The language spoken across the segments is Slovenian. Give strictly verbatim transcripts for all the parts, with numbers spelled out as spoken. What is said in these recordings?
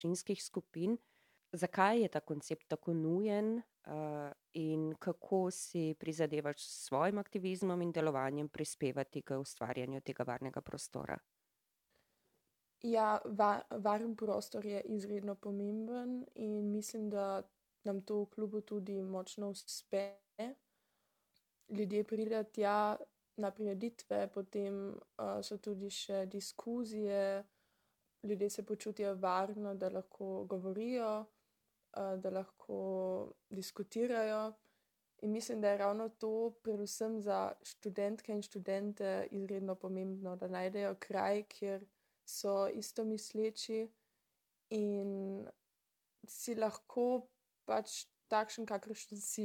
manjšinskih skupin. Zakaj je ta koncept tako nujen uh, in kako si prizadevaš s svojim aktivizmom in delovanjem prispevati k ustvarjanju tega varnega prostora? Ja, va, varen prostor je izredno pomemben in mislim, da nam to v klubu tudi močno uspe. Ljudje pridejo tja na prireditve, potem uh, so tudi še diskuzije, ljudje se počutijo varno, da lahko govorijo, uh, da lahko diskutirajo. In mislim, da je ravno to predvsem za študentke in študente izredno pomembno, da najdejo kraj, kjer so istomisleči in si lahko pač takšen, kakršen si.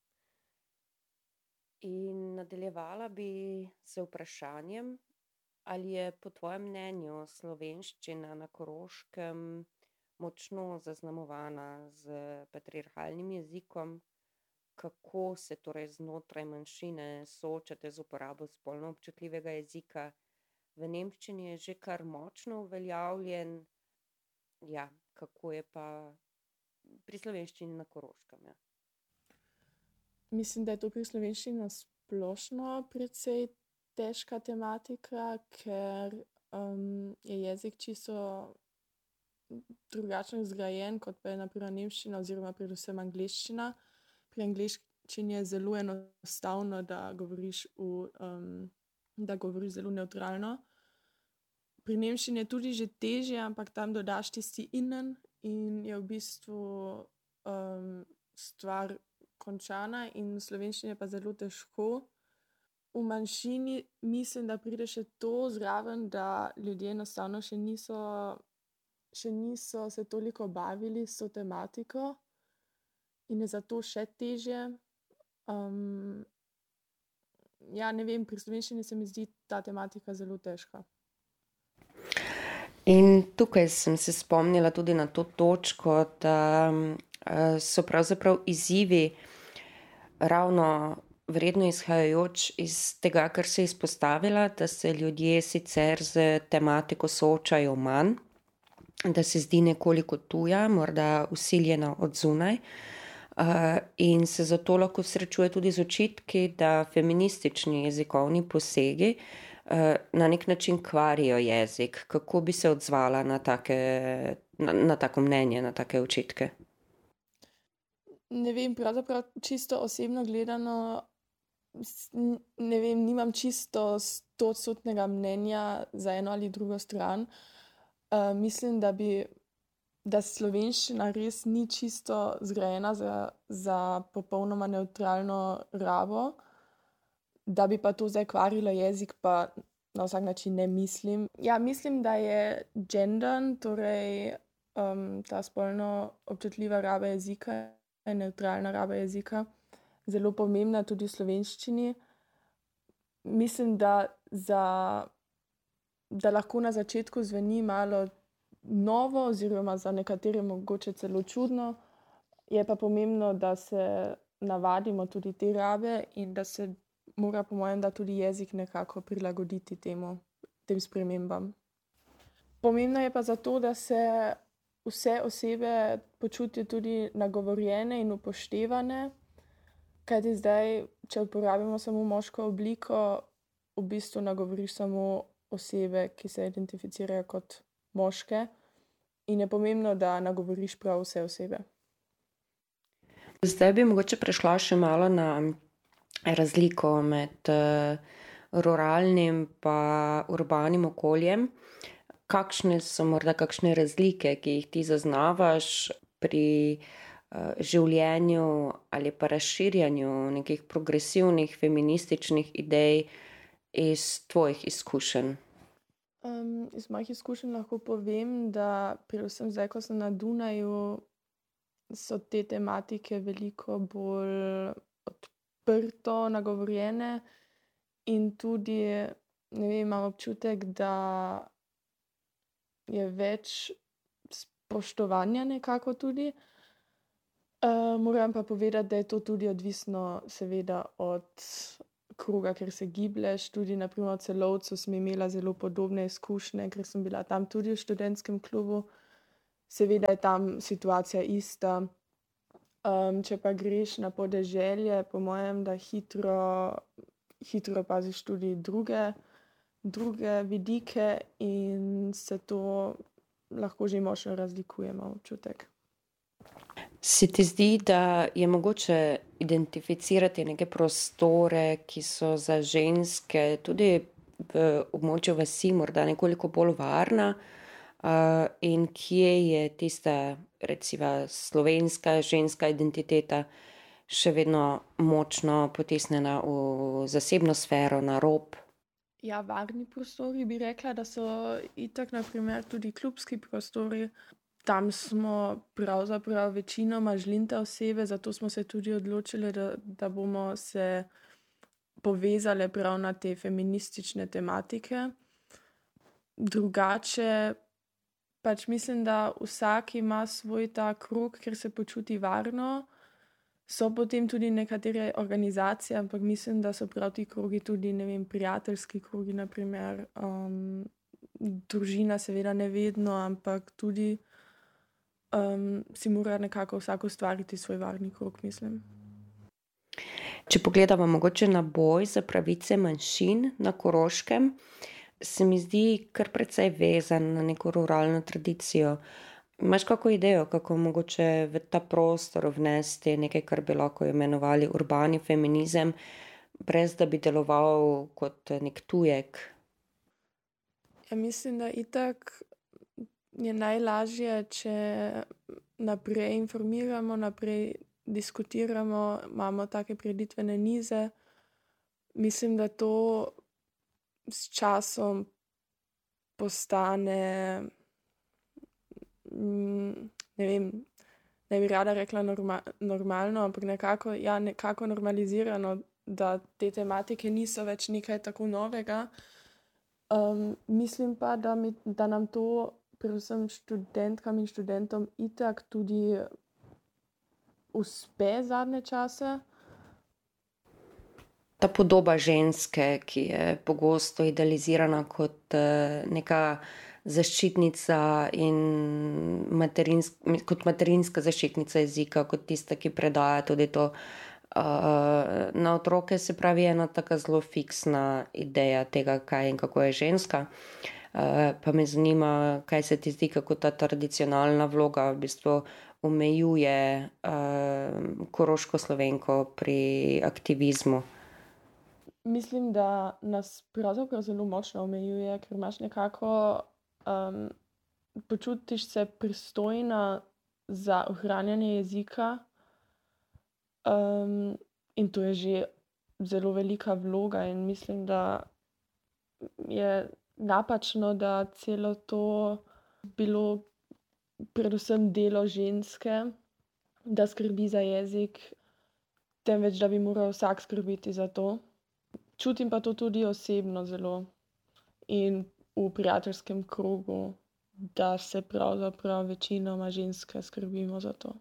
In nadaljevala bi se vprašanjem, ali je po tvojem mnenju slovenščina na Koroškem močno zaznamovana z patriarhalnim jezikom, kako se torej znotraj manjšine soočate z uporabo spolno občutljivega jezika. V nemščini je že kar močno uveljavljen, ja, kako je pa pri slovenščini na Koroškem, ja. Mislim, da je to pri slovenščini splošno precej težka tematika, ker um, je jezik čisto drugačno zgrajen, kot pa je naprimer nemščina oziroma predvsem angleščina. Pri angleščini je zelo enostavno, da govoriš, v, um, da govoriš zelo nevtralno. Pri nemščini je tudi že težje, ampak tam dodaš tisti innen in je v bistvu um, stvar končana, in v slovenščini je pa zelo težko. V manjšini mislim, da pride še to zraven, da ljudje enostavno še niso, še niso se toliko bavili s to tematiko in je zato še težje. Um, ja, ne vem, pri slovenščini se mi zdi ta tematika zelo težka. In tukaj sem se spomnila tudi na to točko, da so pravzaprav izzivi ravno vredno izhajajoč iz tega, kar se je izpostavila, da se ljudje sicer z tematiko soočajo manj, da se zdi nekoliko tuja, morda vsiljena od zunaj, in se zato lahko srečuje tudi z očitki, da feministični jezikovni posegi na nek način kvarijo jezik. Kako bi se odzvala na, take, na, na tako mnenje, na take očitke? Ne vem, pravzaprav čisto osebno gledano, ne vem, nimam čisto stoodstotnega mnenja za eno ali drugo stran. Uh, mislim, da bi, da slovenščina res ni čisto zgrajena za, za popolnoma nevtralno rabo, da bi pa to zdaj kvarilo jezik, pa na vsak način ne mislim. Ja, mislim, da je gender, torej um, ta spolno občutljiva raba jezika, neutralna raba jezika, zelo pomembna tudi v slovenščini. Mislim, da, za, da lahko na začetku zveni malo novo oziroma za nekatere mogoče celo čudno, je pa pomembno, da se navadimo tudi te rabe in da se mora, po mojem, da tudi jezik nekako prilagoditi temu, tem spremembam. Pomembno je pa zato, da se vse osebe počutijo tudi nagovorjene in upoštevane, kajti zdaj, če uporabimo samo moško obliko, v bistvu nagovoriš samo osebe, ki se identificirajo kot moške, in je pomembno, da nagovoriš prav vse osebe. Zdaj bi mogoče prešla še malo na razliko med uh, ruralnim pa urbanim okoljem. Kakšne so morda kakšne razlike, ki jih ti zaznavaš pri uh, življenju ali pa razširjanju nekih progresivnih feminističnih idej iz tvojih izkušenj? Um, iz mojih izkušenj lahko povem, da predvsem zdaj, ko sem na Dunaju, so te tematike veliko bolj odprto nagovorjene in tudi, ne vem, imam občutek, da je več spoštovanja nekako tudi. Uh, moram pa povedati, da je to tudi odvisno seveda od kroga, ker se giblješ. Tudi naprimer v Celovcu sem imela zelo podobne izkušnje, ker sem bila tam tudi v študentskem klubu. seveda je tam situacija ista. Um, če pa greš na podeželje, po mojem, da hitro, hitro paziš tudi druge, druge vidike in se to lahko že močno razlikuje, imam občutek. Se ti zdi, da je mogoče identificirati neke prostore, ki so za ženske tudi v območju vasi morda nekoliko bolj varna, uh, in kje je tista, recimo, slovenska ženska identiteta še vedno močno potisnjena v zasebno sfero, na rob? Ja, varni prostori bi rekla, da so itak na primer tudi klubski prostori. Tam smo pravzaprav večinoma žlinte osebe, zato smo se tudi odločili, da, da bomo se povezali prav na te feministične tematike. Drugače pač mislim, da vsak ima svoj ta krog, kjer se počuti varno. So potem tudi nekatere organizacije, ampak mislim, da so prav ti krogi tudi, ne vem, prijateljski krogi, naprimer. Um, družina seveda ne vedno, ampak tudi um, si mora nekako vsak ustvariti svoj varni krog, mislim. Če pogledamo mogoče na boj za pravice manjšin na Koroškem, se mi zdi kar precej vezan na neko ruralno tradicijo. Imaš kako idejo, kako mogoče v ta prostor vnesti nekaj, kar bi lahko imenovali urbani feminizem, brez da bi deloval kot nek tujek? Ja, mislim, da itak je najlažje, če naprej informiramo, naprej diskutiramo, imamo take preditvene nize. Mislim, da to s časom postane, ne vem, ne bi rada rekla norma, normalno, ampak nekako, ja, nekako normalizirano, da te tematike niso več nekaj tako novega. Um, mislim pa, da, mi, da nam to, predvsem študentkam in študentom, itak tudi uspe zadnje čase. Ta podoba ženske, ki je pogosto idealizirana kot uh, neka zaščitnica in materinsk, kot materinska zaščitnica jezika, kot tista, ki predaja tudi to uh, na otroke, se pravi ena taka zelo fiksna ideja tega, kaj in kako je ženska. Uh, pa me zanima, kaj se ti zdi, kako ta tradicionalna vloga v bistvu omejuje uh, koroško Slovenko pri aktivizmu. Mislim, da nas pravzaprav zelo močno omejuje, ker imaš nekako, um, počutiš se pristojna za ohranjanje jezika, um, in to je že zelo velika vloga in mislim, da je napačno, da celo to bilo predvsem delo ženske, da skrbi za jezik, temveč da bi moral vsak skrbeti za to. Čutim pa to tudi osebno zelo in v prijateljskem krogu, da se pravzaprav večinoma ženske skrbimo za to.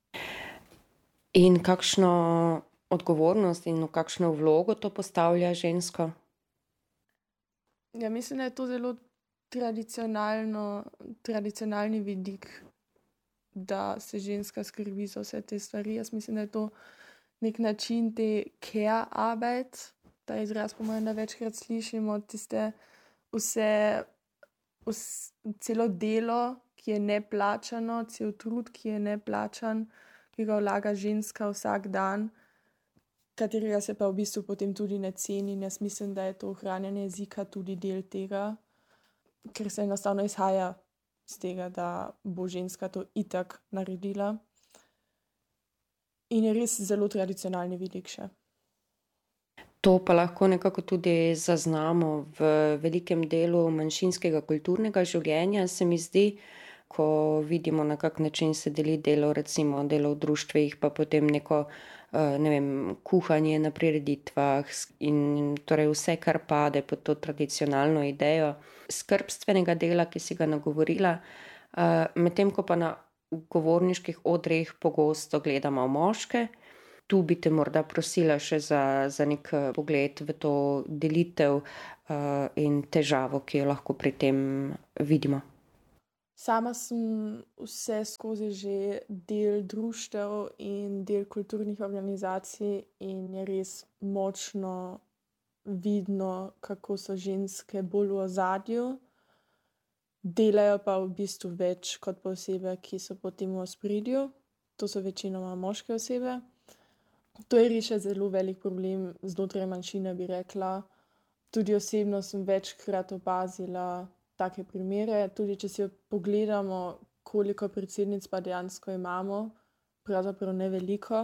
In kakšno odgovornost in v kakšno vlogo to postavlja žensko? Ja, mislim, da je to zelo tradicionalno, tradicionalni vidik, da se ženska skrbi za vse te stvari. Jaz mislim, da je to nek način te Care-Arbeit, ta izraz po mojem, da večkrat slišimo, tiste vse, vse, celo delo, ki je neplačano, cel trud, ki je neplačan, ki ga vlaga ženska vsak dan, katerega se pa v bistvu potem tudi ne ceni. In jaz mislim, da je to ohranjanje jezika tudi del tega, ker se enostavno izhaja z tega, da bo ženska to itak naredila. In je res zelo tradicionalni vidik še. To pa lahko nekako tudi zaznamo v velikem delu manjšinskega kulturnega življenja, se mi zdi, ko vidimo, na kak način se deli delo, recimo delo v društvih, pa potem neko, ne vem, kuhanje na prireditvah in torej vse, kar pade pod to tradicionalno idejo skrbstvenega dela, ki si ga nagovorila, medtem ko pa na govorniških odrih pogosto gledamo moške. Tu bi te morda prosila še za, za nek pogled v to delitev uh, in težavo, ki jo lahko pri tem vidimo. Sama sem vse skozi že del društev in del kulturnih organizacij in je res močno vidno, kako so ženske bolj v ozadju, delajo pa v bistvu več kot pa osebe, ki so potem v ospredju. To so večinoma moške osebe. To je res še zelo velik problem znotraj manjšine, bi rekla. Tudi osebno sem večkrat opazila take primere. Tudi če si pogledamo, koliko predsednic pa dejansko imamo, pravzaprav ne veliko.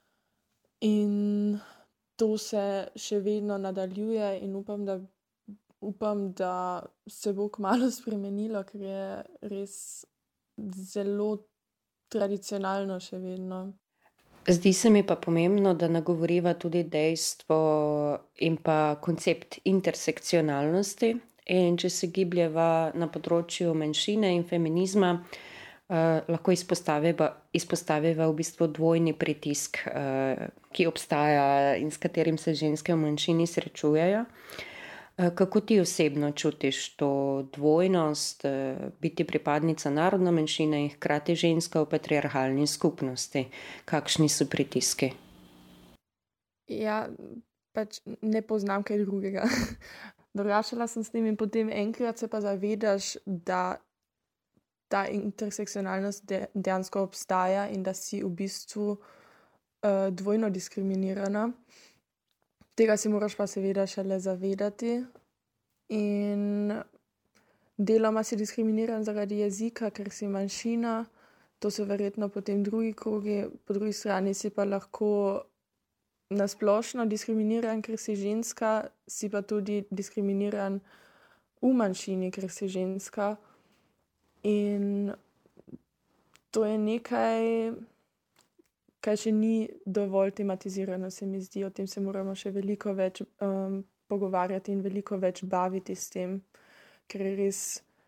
In to se še vedno nadaljuje in upam, da, upam, da se bo kmalu spremenilo, ker je res zelo tradicionalno še vedno. Zdi se mi pa pomembno, da nagovoriva tudi dejstvo in pa koncept intersekcionalnosti. In če se gibljeva na področju manjšine in feminizma, eh, lahko izpostaviva, izpostaviva v bistvu dvojni pritisk, eh, ki obstaja in s katerim se ženske v manjšini srečujejo. Eh, kako ti osebno čutiš to dvojnost, eh, biti pripadnica narodne manjšine in hkrati ženska v patriarhalni skupnosti? Kakšni so pritiski? Ja, pač ne poznam kaj drugega. Doraščala sem s tem in potem enkrat se pa zavedaš, da ta intersekcionalnost de- dejansko obstaja in da si v bistvu uh, dvojno diskriminirana. Tega si moraš pa seveda šele zavedati. In deloma si diskriminiran zaradi jezika, ker si manjšina. To so verjetno potem drugi krogi. Po drugi strani si pa lahko nasplošno diskriminiran, ker si ženska, si pa tudi diskriminiran v manjšini, ker si ženska. In to je nekaj, kaj še ni dovolj tematizirano, se mi zdi. O tem se moramo še veliko več um, pogovarjati in veliko več baviti s tem, ker je res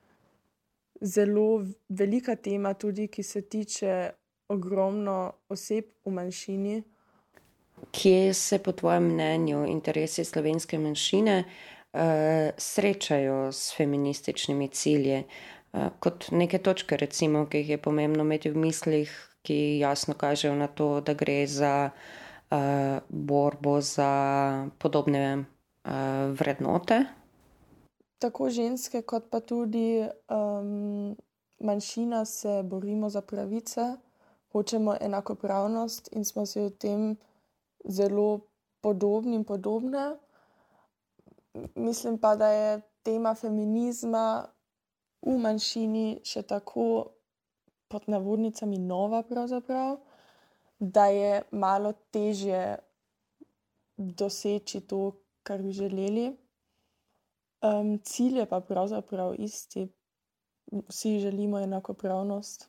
zelo velika tema tudi, ki se tiče ogromno oseb v manjšini. Kje se po tvojem mnenju interesi slovenske manjšine uh, srečajo s feminističnimi cilji? Uh, kot neke točke, recimo, ki jih je pomembno imeti v mislih, ki jasno kažejo na to, da gre za uh, borbo za podobne uh, vrednote. Tako ženske kot pa tudi um, manjšina se borimo za pravice, hočemo enakopravnost in smo si v tem zelo podobni in podobne. Mislim pa, da je tema feminizma v manjšini še tako pod navodnicami nova pravzaprav, da je malo težje doseči to, kar bi želeli. Um, cilj je pa pravzaprav isti. Vsi želimo enakopravnost.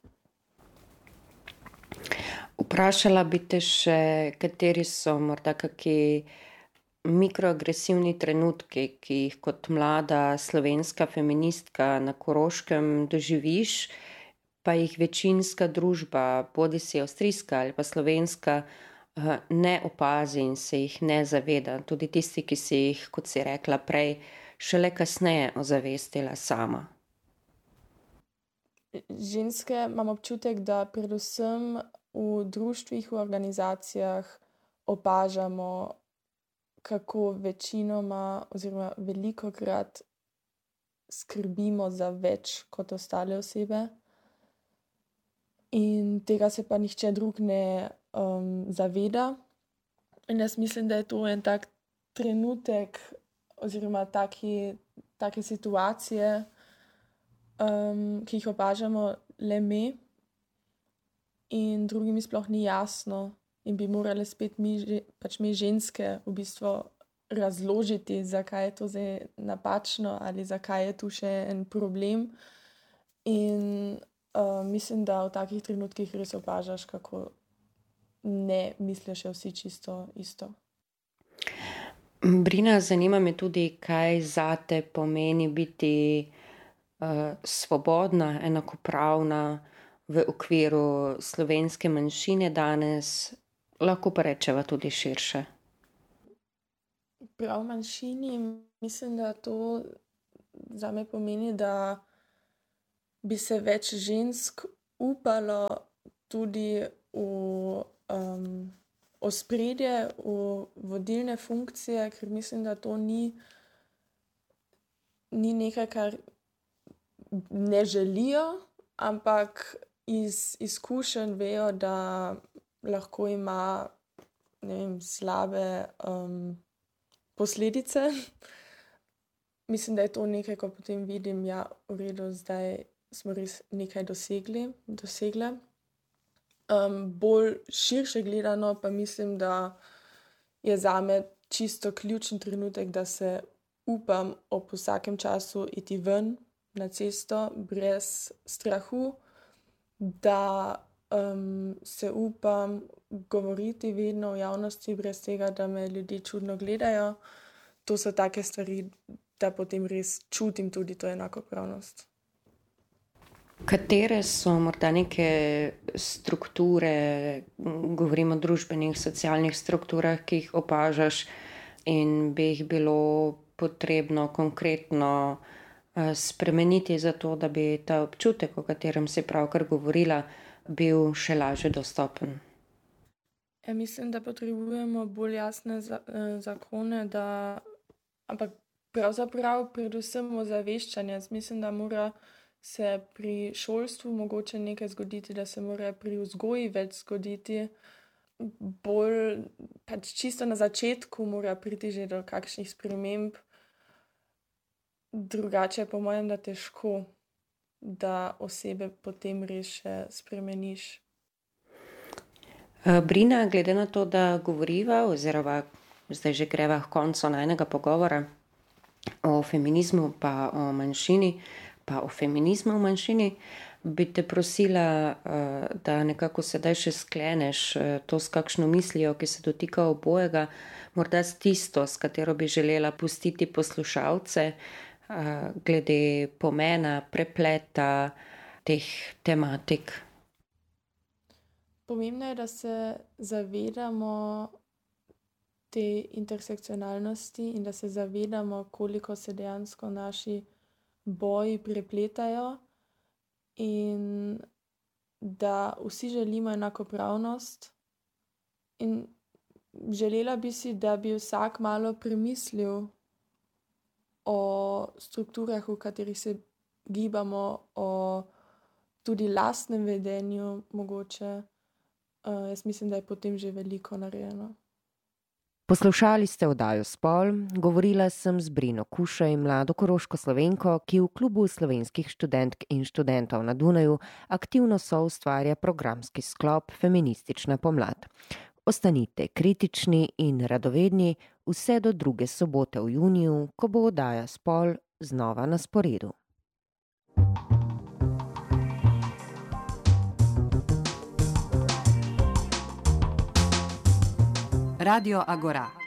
Vprašala bi te še, kateri so morda kaki mikroagresivni trenutki, ki jih kot mlada slovenska feministka na Koroškem doživiš, pa jih večinska družba, bodisi avstrijska ali pa slovenska, ne opazi in se jih ne zaveda. Tudi tisti, ki si jih, kot si rekla prej, šele kasneje ozavestila sama. Ženske imam občutek, da predvsem v društvih, v organizacijah opažamo, kako večinoma oziroma velikokrat skrbimo za več kot ostale osebe. In tega se pa nihče drug ne um, zaveda. In jaz mislim, da je to en tak trenutek oziroma taki, take situacije, um, ki jih opažamo le mi in drugim sploh ni jasno in bi morali spet mi, pač mi ženske v bistvu razložiti, zakaj je to zdaj napačno ali zakaj je tu še en problem. In uh, mislim, da v takih trenutkih res opažaš, kako ne mislijo še vsi čisto isto. Brina, zanima me tudi, kaj zate pomeni biti uh, svobodna, enakopravna v okviru slovenske manjšine danes, lahko pa rečeva tudi širše. Prav manjšini mislim, da to zame pomeni, da bi se več žensk upalo tudi v um, ospredje, v vodilne funkcije, ker mislim, da to ni, ni nekaj, kar ne želijo, ampak iz izkušenj vejo, da lahko ima, ne vem, slabe um, posledice. Mislim, da je to nekaj, ko potem vidim, ja, v redu, zdaj smo res nekaj dosegli, dosegle. Um, bolj širše gledano pa mislim, da je zame čisto ključen trenutek, da se upam ob vsakem času iti ven na cesto brez strahu, da um, se upam govoriti vedno v javnosti brez tega, da me ljudje čudno gledajo. To so take stvari, da potem res čutim tudi to enakopravnost. Katere so morda neke strukture, govorimo o družbenih, socialnih strukturah, ki jih opažaš in bi jih bilo potrebno konkretno spremeniti za to, da bi ta občutek, o katerem si pravkar govorila, bil še lažje dostopen? Ja, mislim, da potrebujemo bolj jasne zakone, da, ampak pravzaprav predvsem ozaveščanje. Mislim, da mora se pri šolstvu mogoče nekaj zgoditi, da se mora pri vzgoji več zgoditi. Bolj, pač čisto na začetku mora priti že do kakšnih sprememb. Drugače po mojem, da težko, da osebe potem res še spremeniš. Brina, glede na to, da govoriva oziroma zdaj že greva h koncu najinega pogovora o feminizmu pa o manjšini, pa o feminizmu v manjšini, bi te prosila, da nekako sedaj še skleneš to s kakšno mislijo, ki se dotika obojega, morda s tisto, s katero bi želela pustiti poslušalce, glede pomena, prepleta teh tematik. Pomembno je, da se zavedamo te intersekcionalnosti in da se zavedamo, koliko se dejansko naši boji prepletajo in da vsi želimo enakopravnost. In želela bi si, da bi vsak malo premislil o strukturah, v katerih se gibamo, o tudi lastnem vedenju mogoče. Uh, jaz mislim, da je potem že veliko narejeno. Poslušali ste oddajo Spol, govorila sem z Brino Kušej, mlado koroško Slovenko, ki v klubu slovenskih študentk in študentov na Dunaju aktivno soustvarja programski sklop Feministična pomlad. Ostanite kritični in radovedni vse do druge sobote v juniju, ko bo oddaja Spol znova na sporedu. Radio Agora.